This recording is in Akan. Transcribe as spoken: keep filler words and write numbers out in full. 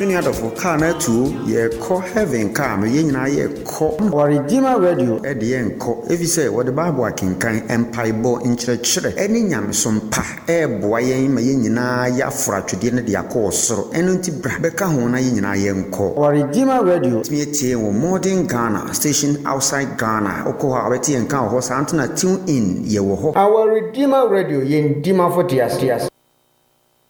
Many out of Kana too, ye call heaven come, ye na ye call or Redeemer Radio at the end call. If you say what the Bible can kind empire bo in church, any yam some pa, eh, boy, mayina ya fra to dinner the course, so enunti brabeka hona yina yen call or Redeemer Radio, me or modern Ghana station outside Ghana, Okoha, Betty and Cow horse Antona tune in ye wo. Our Redeemer Radio yen Dima for Tias.